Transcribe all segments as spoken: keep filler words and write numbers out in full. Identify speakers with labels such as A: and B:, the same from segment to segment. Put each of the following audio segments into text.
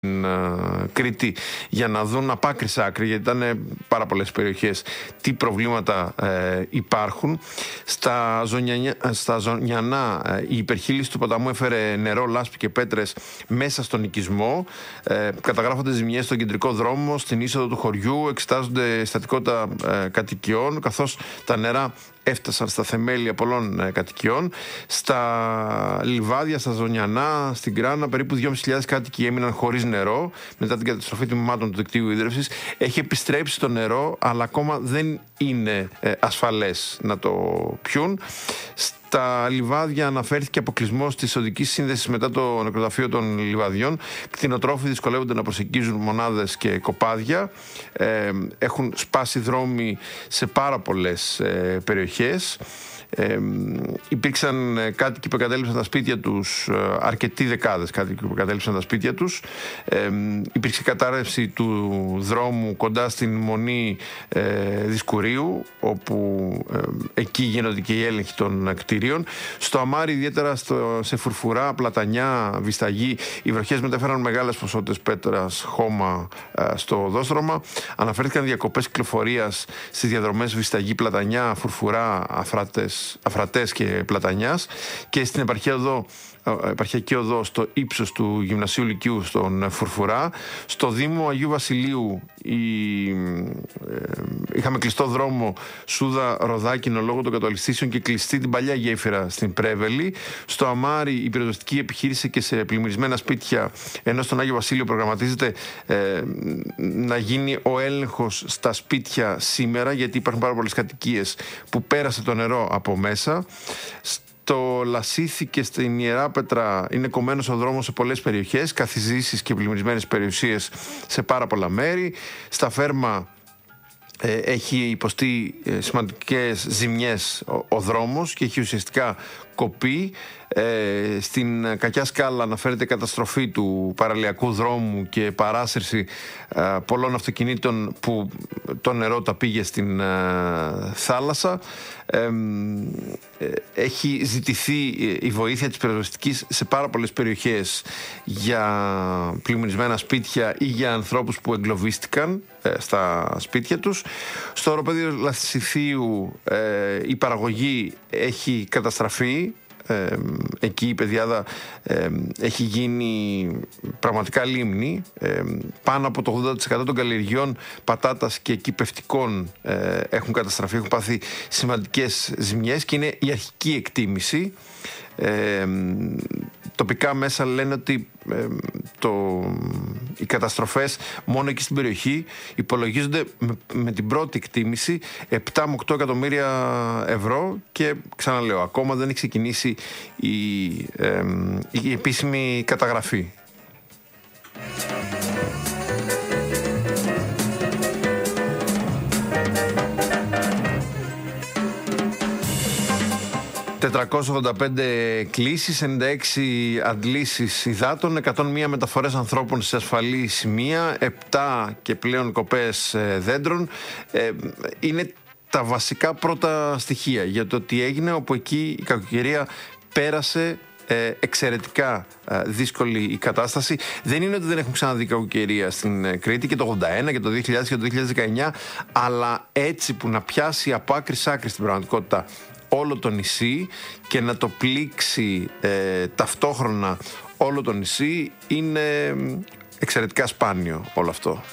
A: στην uh, Κρήτη για να δουν από άκρη σ' άκρη, γιατί ήταν πάρα πολλές περιοχές, τι προβλήματα ε, υπάρχουν. Στα, Ζωνιανιά, στα Ζωνιανά ε, η υπερχείληση του ποταμού έφερε νερό, λάσπη και πέτρες μέσα στον οικισμό. Ε, καταγράφονται ζημιές στον κεντρικό δρόμο, στην είσοδο του χωριού, εξετάζονται στατικότητα ε, κατοικιών, καθώς τα νερά έφτασαν στα θεμέλια πολλών ε, κατοικιών. Στα λιβάδια, στα Ζωνιανά, στην Κράνα, περίπου δυόμισι χιλιάδες κάτοικοι έμειναν χωρίς νερό μετά την καταστροφή τμήματων του δικτύου ίδρευσης. Έχει επιστρέψει το νερό, αλλά ακόμα δεν είναι ε, ασφαλές να το πιούν. Στα λιβάδια αναφέρθηκε αποκλεισμός της οδικής σύνδεσης μετά το νεκροταφείο των λιβαδιών. Κτηνοτρόφοι δυσκολεύονται να προσεγγίζουν μονάδες και κοπάδια. Ε, έχουν σπάσει δρόμοι σε πάρα πολλές ε, περιοχές. Ε, υπήρξαν κάτοικοι που εγκατέλειψαν τα σπίτια τους, αρκετοί δεκάδες κάτοικοι που εγκατέλειψαν τα σπίτια τους. Ε, υπήρξε κατάρρευση του δρόμου κοντά στην Μονή ε, Δισκουρίου, όπου ε, εκεί γίνονται και οι έλεγχοι των κτίριων. Στο Αμάρι, ιδιαίτερα στο, σε Φουρφουρά, Πλατανιά, Βισταγή, οι βροχές μετέφεραν μεγάλες ποσότητες πέτρας, χώμα ε, στο οδόστρωμα. Αναφέρθηκαν διακοπές κυκλοφορίας στις διαδρομές Βισταγή, Πλατανιά, Φουρφουρά, Αφράτες Αφρατές και Πλατανιάς, και στην επαρχία οδό, επαρχιακή οδό στο ύψος του Γυμνασίου Λυκειού στον Φουρφουρά. Στο Δήμο Αγίου Βασιλείου η, ε, είχαμε κλειστό δρόμο Σούδα Ροδάκινο λόγω των κατολιστήσεων και κλειστή την παλιά γέφυρα στην Πρέβελη. Στο Αμάρι η πυροσβεστική επιχείρησε και σε πλημμυρισμένα σπίτια, ενώ στον Άγιο Βασίλειο προγραμματίζεται ε, να γίνει ο έλεγχος στα σπίτια σήμερα, γιατί υπάρχουν πάρα πολλές κατοικίες που πέρασε το νερό από μέσα. Στο Λασίθι και στην Ιεράπετρα είναι κομμένος ο δρόμος σε πολλές περιοχές, καθιζήσεις και πλημμυρισμένες περιουσίες σε πάρα πολλά μέρη. Στα Φέρμα ε, έχει υποστεί ε, σημαντικές ζημιές ο, ο δρόμος και έχει ουσιαστικά κοπεί. Ε, στην Κακιά Σκάλα αναφέρεται καταστροφή του παραλιακού δρόμου και παράσυρση ε, πολλών αυτοκινήτων που το νερό τα πήγε στην ε, θάλασσα. Ε, ε, έχει ζητηθεί η βοήθεια της πυροσβεστικής σε πάρα πολλές περιοχές για πλημμυρισμένα σπίτια ή για ανθρώπους που εγκλωβίστηκαν ε, στα σπίτια τους. Στο οροπέδιο Λασιθίου ε, η παραγωγή έχει καταστραφεί. Ε, εκεί η πεδιάδα ε, έχει γίνει πραγματικά λίμνη. Ε, πάνω από το ογδόντα τοις εκατό των καλλιεργειών πατάτας και κυπευτικών ε, έχουν καταστραφεί, έχουν πάθει σημαντικές ζημιές και είναι η αρχική εκτίμηση. Ε, τοπικά μέσα λένε ότι ε, το, οι καταστροφές μόνο εκεί στην περιοχή υπολογίζονται με, με την πρώτη εκτίμηση επτά με οκτώ εκατομμύρια ευρώ, και ξαναλέω, ακόμα δεν έχει ξεκινήσει η, ε, η επίσημη καταγραφή. τετρακόσιες ογδόντα πέντε κλήσεις, ενενήντα έξι αντλήσεις υδάτων, εκατόν μία μεταφορές ανθρώπων σε ασφαλή σημεία, επτά και πλέον κοπές δέντρων. Ε, είναι τα βασικά πρώτα στοιχεία για το τι έγινε, όπου εκεί η κακοκαιρία πέρασε ε, εξαιρετικά ε, δύσκολη η κατάσταση. Δεν είναι ότι δεν έχουν ξαναδεί κακοκαιρία στην ε, Κρήτη, και το ογδόντα ένα και το δύο χιλιάδες και το δύο χιλιάδες δεκαεννιά, αλλά έτσι που να πιάσει από άκρη σ' άκρη στην πραγματικότητα όλο το νησί και να το πλήξει ε, ταυτόχρονα όλο το νησί, είναι εξαιρετικά σπάνιο όλο αυτό.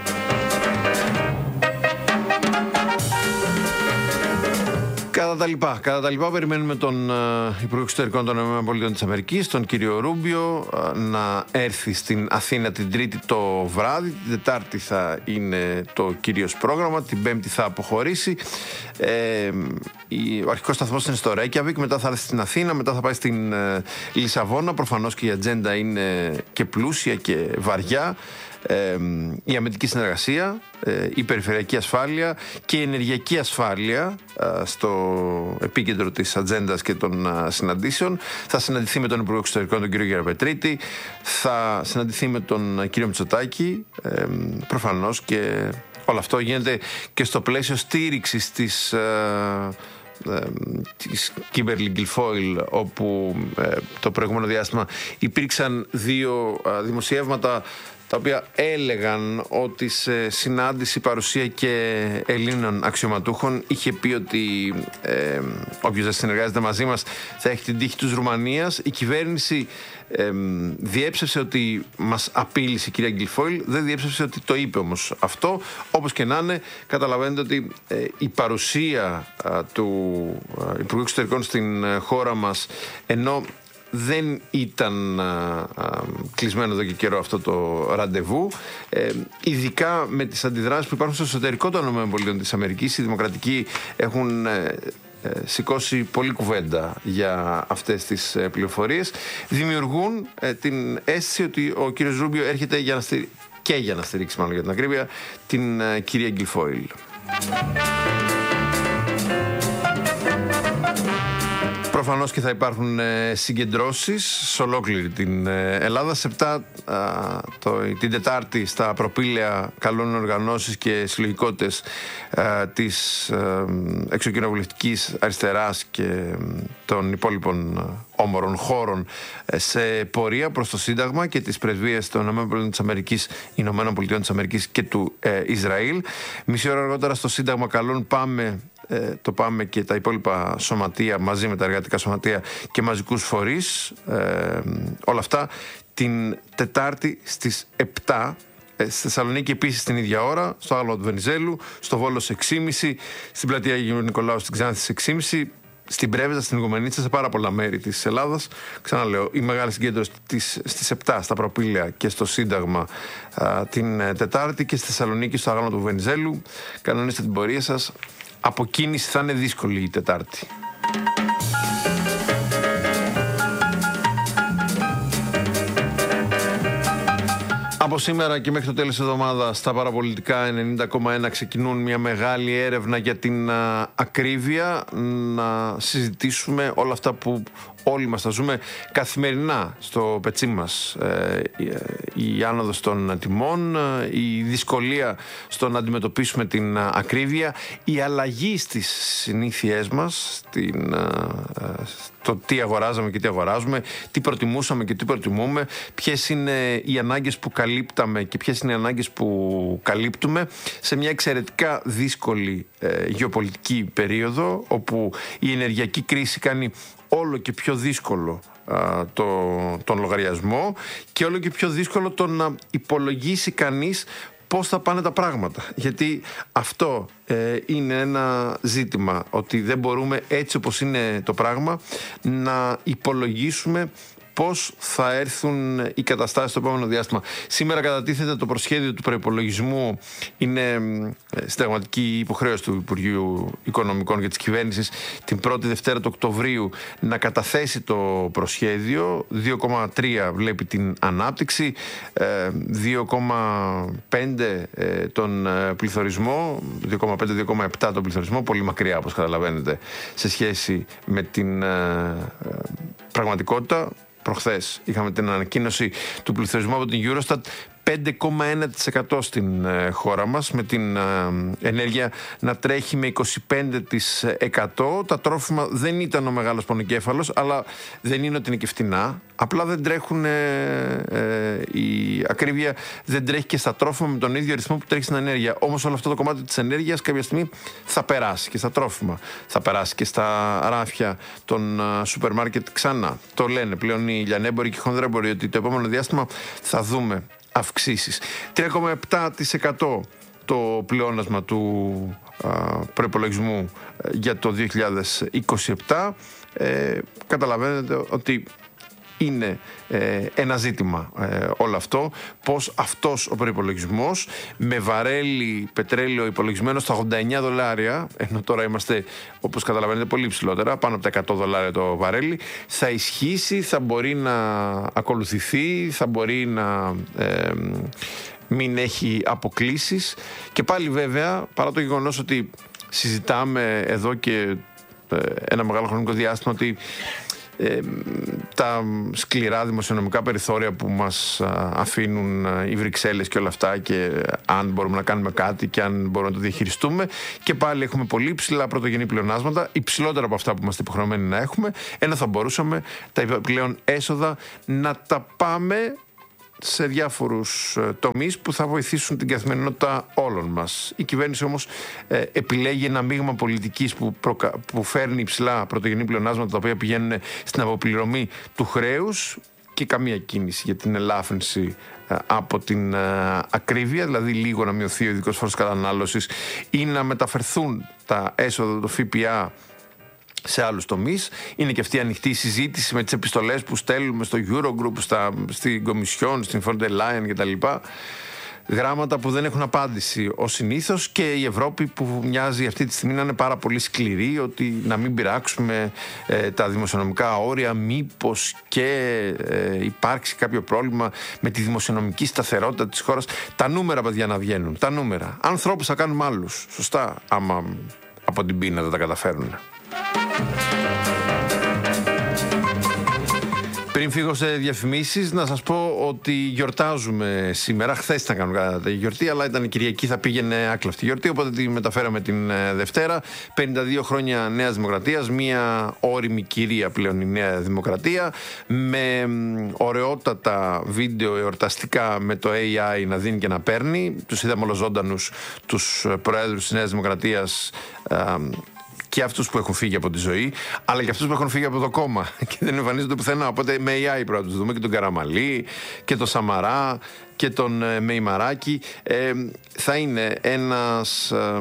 A: Κατά τα λοιπά, κατά τα λοιπά περιμένουμε τον uh, Υπουργό Εξωτερικών των ΗΠΑ, τον κύριο Ρούμπιο, uh, να έρθει στην Αθήνα την Τρίτη το βράδυ. Την Τετάρτη θα είναι το κυρίως πρόγραμμα, την Πέμπτη θα αποχωρήσει. Ε, η, ο αρχικός σταθμός είναι στο Ρέικιαβικ, μετά θα έρθει στην Αθήνα, μετά θα πάει στην uh, Λισαβόνα. Προφανώς και η ατζέντα είναι και πλούσια και βαριά. Ε, η αμυντική συνεργασία, ε, η περιφερειακή ασφάλεια και η ενεργειακή ασφάλεια ε, στο επίκεντρο της ατζέντας και των ε, συναντήσεων. Θα συναντηθεί με τον Υπουργό Εξωτερικών, τον κύριο Γεραπετρίτη, θα συναντηθεί με τον ε, κύριο Μητσοτάκη, ε, προφανώς, και όλο αυτό γίνεται και στο πλαίσιο στήριξης της ε, της Kimberly Guilfoyle, όπου ε, το προηγούμενο διάστημα υπήρξαν δύο ε, δημοσιεύματα τα οποία έλεγαν ότι σε συνάντηση παρουσία και Ελλήνων αξιωματούχων είχε πει ότι ε, όποιος δεν συνεργάζεται μαζί μας θα έχει την τύχη της Ρουμανίας. Η κυβέρνηση ε, διέψευσε ότι μας απείλησε η κυρία Γκουιλφόιλ, δεν διέψευσε ότι το είπε όμως αυτό. Όπως και να είναι, καταλαβαίνετε ότι ε, η παρουσία ε, του ε, Υπουργού Εξωτερικών στην ε, χώρα μας, ενώ δεν ήταν α, α, κλεισμένο εδώ και καιρό αυτό το ραντεβού, ε, ειδικά με τις αντιδράσεις που υπάρχουν στο εσωτερικό των ΗΠΑ της Αμερικής. Οι δημοκρατικοί έχουν ε, ε, σηκώσει πολλή κουβέντα για αυτές τις ε, πληροφορίες, δημιουργούν ε, την αίσθηση ότι ο κύριος Ρούμπιο έρχεται για να στηρί... και για να στηρίξει, μάλλον για την ακρίβεια, την ε, κυρία Γκουιλφόιλ. Προφανώς και θα υπάρχουν ε, συγκεντρώσεις σε ολόκληρη την ε, Ελλάδα. Σε επτά α, το, την Τετάρτη στα προπήλαια καλών οργανώσεις και συλλογικότητες α, της ε, εξωκοινοβουλευτικής αριστεράς και ε, των υπόλοιπων όμορων χώρων ε, σε πορεία προς το Σύνταγμα και τις πρεσβείες των Ηνωμένων Πολιτειών της Αμερικής και του ε, Ισραήλ. Μισή ώρα αργότερα στο Σύνταγμα καλών πάμε Ε, το πάμε και τα υπόλοιπα σωματεία μαζί με τα εργατικά σωματεία και μαζικούς φορείς, ε, όλα αυτά την Τετάρτη στις επτά. Ε, στη Θεσσαλονίκη επίσης την ίδια ώρα, στο Άγαλμα του Βενιζέλου, στο Βόλο στις έξι και μισή, στην πλατεία Αγίου Νικολάου στην Ξάνθη στις έξι και μισή, στην Πρέβεζα, στην Ιγουμενίτσα, σε πάρα πολλά μέρη της Ελλάδας. Ξαναλέω, η μεγάλη συγκέντρωση της, στις επτά στα προπήλαια και στο Σύνταγμα α, την Τετάρτη, και στη Θεσσαλονίκη στο Άγαλμα του Βενιζέλου. Κανονίστε την πορεία σας. Από κίνηση θα είναι δύσκολη η Τετάρτη. Από σήμερα και μέχρι το τέλος της εβδομάδας στα παραπολιτικά ενενήντα κόμμα ένα ξεκινούν μια μεγάλη έρευνα για την α, ακρίβεια, να συζητήσουμε όλα αυτά που όλοι μας τα ζούμε καθημερινά στο πετσί μας. Ε, η, η άνοδος των τιμών, η δυσκολία στο να αντιμετωπίσουμε την α, ακρίβεια, η αλλαγή στις συνήθειές μας, την, α, το τι αγοράζαμε και τι αγοράζουμε, τι προτιμούσαμε και τι προτιμούμε, ποιες είναι οι ανάγκες που καλύπταμε και ποιες είναι οι ανάγκες που καλύπτουμε σε μια εξαιρετικά δύσκολη ε, γεωπολιτική περίοδο, όπου η ενεργειακή κρίση κάνει όλο και πιο δύσκολο α, το, τον λογαριασμό και όλο και πιο δύσκολο το να υπολογίσει κανείς πώς θα πάνε τα πράγματα. Γιατί αυτό ε, είναι ένα ζήτημα, ότι δεν μπορούμε έτσι όπως είναι το πράγμα να υπολογίσουμε πώς θα έρθουν οι καταστάσεις στο επόμενο διάστημα. Σήμερα κατατίθεται το προσχέδιο του προϋπολογισμού. Είναι συνταγματική υποχρέωση του Υπουργείου Οικονομικών και της κυβέρνησης την πρώτη Δευτέρα του Οκτωβρίου να καταθέσει το προσχέδιο. δύο κόμμα τρία βλέπει την ανάπτυξη, δύο κόμμα πέντε τον πληθωρισμό, δύο κόμμα πέντε με δύο κόμμα επτά τον πληθωρισμό, πολύ μακριά όπως καταλαβαίνετε σε σχέση με την πραγματικότητα. Προχθές είχαμε την ανακοίνωση του πληθωρισμού από την Eurostat, πέντε κόμμα ένα τοις εκατό στην ε, χώρα μας, με την ε, ενέργεια να τρέχει με είκοσι πέντε τοις εκατό. Τα τρόφιμα δεν ήταν ο μεγάλος πονοκέφαλος, αλλά δεν είναι ότι είναι και φτηνά. Απλά δεν τρέχουν, ε, ε, η ακρίβεια δεν τρέχει και στα τρόφιμα με τον ίδιο ρυθμό που τρέχει στην ενέργεια. Όμως όλο αυτό το κομμάτι της ενέργειας κάποια στιγμή θα περάσει και στα τρόφιμα. Θα περάσει και στα ράφια των uh, σούπερ μάρκετ ξανά. Το λένε πλέον οι λιανέμποροι και οι χονδρέμποροι ότι το επόμενο διάστημα θα δούμε αυξήσεις. τρία κόμμα επτά τοις εκατό το πλεόνασμα του α, προϋπολογισμού για το δύο χιλιάδες είκοσι επτά. Ε, καταλαβαίνετε ότι είναι ε, ένα ζήτημα ε, όλο αυτό, πως αυτός ο προϋπολογισμός με βαρέλι πετρέλαιο υπολογισμένο στα ογδόντα εννιά δολάρια, ενώ τώρα είμαστε όπως καταλαβαίνετε πολύ ψηλότερα, πάνω από τα εκατό δολάρια το βαρέλι, θα ισχύσει, θα μπορεί να ακολουθηθεί, θα μπορεί να ε, μην έχει αποκλίσεις. Και πάλι βέβαια, παρά το γεγονός ότι συζητάμε εδώ και ε, ένα μεγάλο χρονικό διάστημα ότι Ε, τα σκληρά δημοσιονομικά περιθώρια που μας α, αφήνουν α, οι Βρυξέλλες και όλα αυτά, και αν μπορούμε να κάνουμε κάτι και αν μπορούμε να το διαχειριστούμε, και πάλι έχουμε πολύ ψηλά πρωτογενή πλεονάσματα, υψηλότερα από αυτά που είμαστε υποχρεωμένοι να έχουμε, ενώ θα μπορούσαμε τα επιπλέον έσοδα να τα πάμε σε διάφορους τομείς που θα βοηθήσουν την καθημερινότητα όλων μας. Η κυβέρνηση όμως ε, επιλέγει ένα μείγμα πολιτικής που, προκα... που φέρνει υψηλά πρωτογενή πλεονάσματα, τα οποία πηγαίνουν στην αποπληρωμή του χρέους και καμία κίνηση για την ελάφρυνση ε, από την ε, ακρίβεια, δηλαδή λίγο να μειωθεί ο ειδικός φόρος κατανάλωσης ή να μεταφερθούν τα έσοδα του ΦΠΑ σε άλλους τομείς. Είναι και αυτή η ανοιχτή συζήτηση με τις επιστολές που στέλνουμε στο Eurogroup, στα, στην Κομισιόν, στην von der Leyen κτλ. Γράμματα που δεν έχουν απάντηση ως συνήθως, και η Ευρώπη που μοιάζει αυτή τη στιγμή να είναι πάρα πολύ σκληρή, ότι να μην πειράξουμε ε, τα δημοσιονομικά όρια, μήπως και ε, υπάρξει κάποιο πρόβλημα με τη δημοσιονομική σταθερότητα της χώρας. Τα νούμερα, παιδιά, να βγαίνουν. Τα νούμερα. Ανθρώπους θα κάνουμε άλλους. Σωστά, άμα από την πείνα δεν τα καταφέρουν. Πριν φύγω σε διαφημίσεις, να σας πω ότι γιορτάζουμε σήμερα. Χθες ήταν κανονικά τη γιορτή, αλλά ήταν η Κυριακή, θα πήγαινε άκλαυτη γιορτή, οπότε τη μεταφέραμε την Δευτέρα. πενήντα δύο χρόνια Νέας Δημοκρατίας, μία ώριμη κυρία πλέον η Νέα Δημοκρατία, με ωραιότατα βίντεο εορταστικά με το έι άι να δίνει και να παίρνει. Τους είδαμε ολοζώντανους τους προέδρους της Νέας Δημοκρατίας, και αυτούς που έχουν φύγει από τη ζωή, αλλά και αυτούς που έχουν φύγει από το κόμμα και δεν εμφανίζονται πουθενά. Οπότε με έι άι πρέπει να τους δούμε, και τον Καραμαλή και τον Σαμαρά και τον ε, Μεϊμαράκη. Ε, θα είναι ένας ε,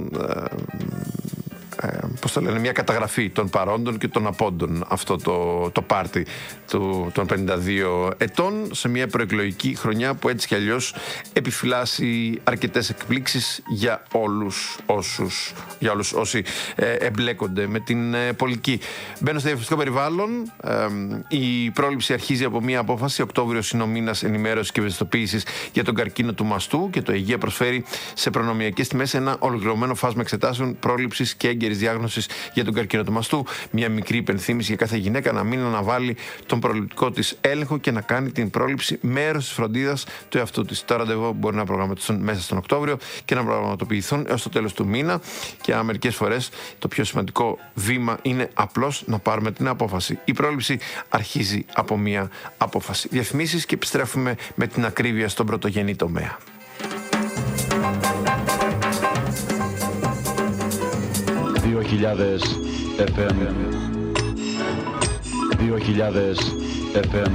A: ε, πώς το λένε, μια καταγραφή των παρόντων και των απόντων, αυτό το, το πάρτι του, των πενήντα δύο ετών, σε μια προεκλογική χρονιά που έτσι κι αλλιώς επιφυλάσσει αρκετές εκπλήξεις για όλους όσους, για όλους όσοι ε, εμπλέκονται με την ε, πολιτική. Μπαίνω στο διαφημιστικό περιβάλλον. Ε, η πρόληψη αρχίζει από μια απόφαση. Οκτώβριος είναι ο μήνας ενημέρωσης και ευαισθητοποίησης για τον καρκίνο του μαστού, και το Υγεία προσφέρει σε προνομιακές τιμές ένα ολοκληρωμένο φάσμα εξετάσεων πρόληψης και έγκαιρης διάγνωσης για τον καρκίνο του μαστού. Μια μικρή υπενθύμηση για κάθε γυναίκα να μην αναβάλει τον προληπτικό της έλεγχο και να κάνει την πρόληψη μέρος της φροντίδας του εαυτού της. Τα ραντεβού μπορεί να προγραμματιστούν μέσα στον Οκτώβριο και να πραγματοποιηθούν έως το τέλος του μήνα, και μερικές φορές το πιο σημαντικό βήμα είναι απλώς να πάρουμε την απόφαση. Η πρόληψη αρχίζει από μια απόφαση. Διαφημίσεις και επιστρέφουμε με την ακρίβεια στον πρωτογενή τομέα.
B: δύο χιλιάδες εφ εμ δύο χιλιάδες εφ εμ.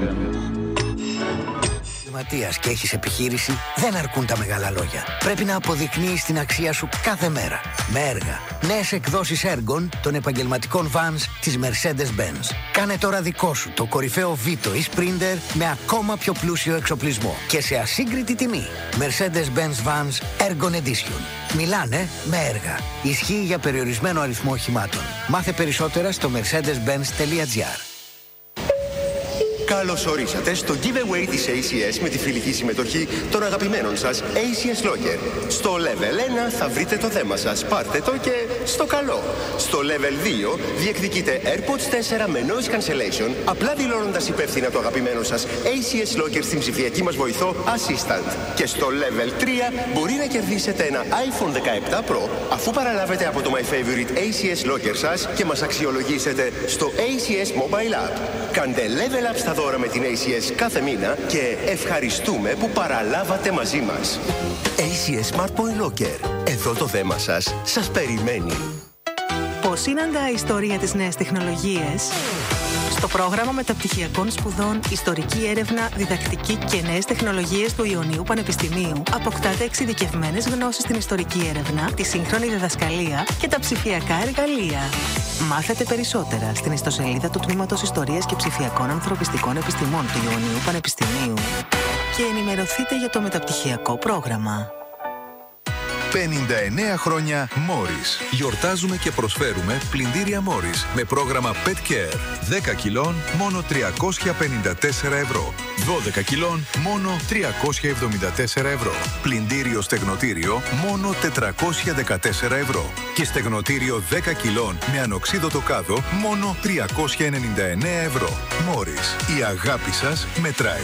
C: Ματίας και έχεις επιχείρηση, δεν αρκούν τα μεγάλα λόγια. Πρέπει να αποδεικνύεις την αξία σου κάθε μέρα. Με έργα. Νέες εκδόσεις έργων των επαγγελματικών vans της Mercedes-Benz. Κάνε τώρα δικό σου το κορυφαίο Vito ή Sprinter με ακόμα πιο πλούσιο εξοπλισμό και σε ασύγκριτη τιμή. Mercedes-Benz Vans Ergon Edition. Μιλάνε με έργα. Ισχύει για περιορισμένο αριθμό οχημάτων. Μάθε περισσότερα στο mercedes benz τελεία gr.
D: Καλώς ορίσατε στο giveaway της έι σι ες με τη φιλική συμμετοχή των αγαπημένων σας έι σι ες Locker. Στο Level ένα θα βρείτε το θέμα σας, πάρτε το και στο καλό. Στο Level δύο διεκδικείτε AirPods τέσσερα με noise cancellation, απλά δηλώνοντας υπεύθυνα το αγαπημένο σας έι σι ες Locker στην ψηφιακή μας βοηθό Assistant. Και στο Level τρία μπορεί να κερδίσετε ένα iPhone δεκαεπτά Pro, αφού παραλάβετε από το My Favorite έι σι ες Locker σας και μας αξιολογήσετε στο έι σι ες Mobile App. Κάντε level up στα δώρα με την έι σι ες κάθε μήνα και ευχαριστούμε που παραλάβατε μαζί μας. έι σι ες Smart Point Locker. Εδώ το δέμα σας σας περιμένει.
E: Πώς συναντά η ιστορία της νέας τεχνολογίες? Στο πρόγραμμα μεταπτυχιακών σπουδών Ιστορική Έρευνα, Διδακτική και Νέες Τεχνολογίες του Ιωνίου Πανεπιστημίου αποκτάτε εξειδικευμένες γνώσεις στην ιστορική έρευνα, τη σύγχρονη διδασκαλία και τα ψηφιακά εργαλεία. Μάθετε περισσότερα στην ιστοσελίδα του Τμήματος Ιστορίας και Ψηφιακών Ανθρωπιστικών Επιστημών του Ιωνίου Πανεπιστημίου και ενημερωθείτε για το μεταπτυχιακό πρόγραμμα.
F: πενήντα εννέα χρόνια Morris. Γιορτάζουμε και προσφέρουμε πλυντήρια Morris με πρόγραμμα Pet Care. δέκα κιλών μόνο τριακόσια πενήντα τέσσερα ευρώ. δώδεκα κιλών μόνο τριακόσια εβδομήντα τέσσερα ευρώ. Πλυντήριο στεγνοτήριο μόνο τετρακόσια δεκατέσσερα ευρώ. Και στεγνοτήριο δέκα κιλών με ανοξίδωτο κάδο μόνο τριακόσια ενενήντα εννέα ευρώ. Morris. Η αγάπη σας μετράει.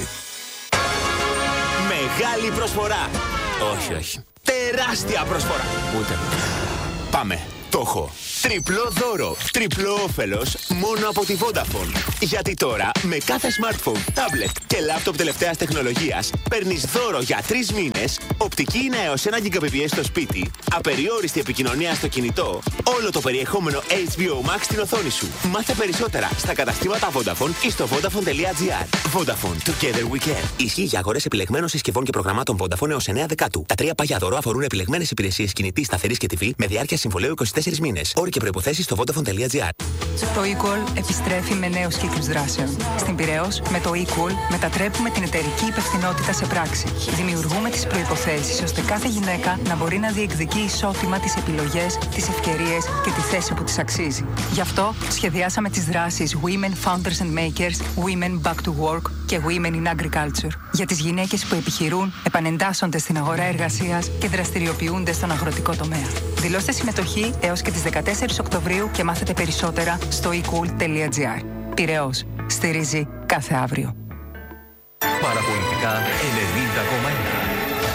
G: Μεγάλη προσφορά. Όχι, όχι. Τεράστια προσφορά. Ούτε. Πάμε. Το έχω. Τριπλό δώρο, τριπλό όφελος μόνο από τη Vodafone. Γιατί τώρα με κάθε smartphone, tablet και laptop τελευταίας τεχνολογίας παίρνεις δώρο για τρεις μήνες, οπτική είναι έως ένα γιγαμπιτ στο σπίτι, απεριόριστη επικοινωνία στο κινητό, όλο το περιεχόμενο έιτς μπι ο Max στην οθόνη σου. Μάθε περισσότερα στα καταστήματα Vodafone ή στο vodafone.gr. Vodafone, together we can. Ισχύει για αγορές επιλεγμένων συσκευών και προγραμμάτων Vodafone έως εννέα Δεκάτου. Τα τρία παγιά δώρο αφορούν επιλεγμένες υπηρεσίες κινητής, σταθερής και τι βι με διάρκεια συμβολαίου είκοσι τέσσερις μήνες. Όροι και προϋποθέσεις στο vodafone.gr.
H: Το eQual επιστρέφει με νέους κύκλους δράσεων. Στην Πειραιώς, με το eQual μετατρέπουμε την εταιρική υπευθυνότητα σε πράξη. Δημιουργούμε τις προϋποθέσεις ώστε κάθε γυναίκα να μπορεί να διεκδικεί ισότιμα τις επιλογές, τις ευκαιρίες και τη θέση που της αξίζει. Γι' αυτό σχεδιάσαμε τις δράσεις Women Founders and Makers, Women Back to Work και Women in Agriculture για τις γυναίκες που επιχειρούν, επανεντάσσονται στην αγορά εργασίας και δραστηριοποιούνται στον αγροτικό τομέα. Δηλώστε συμμετοχή έως και τις δεκατέσσερις Οκτωβρίου και μάθετε περισσότερα στο eQual.gr. Πειραιώς. Στηρίζει κάθε αύριο.
I: Παραπολιτικά ενενήντα κόμμα ένα.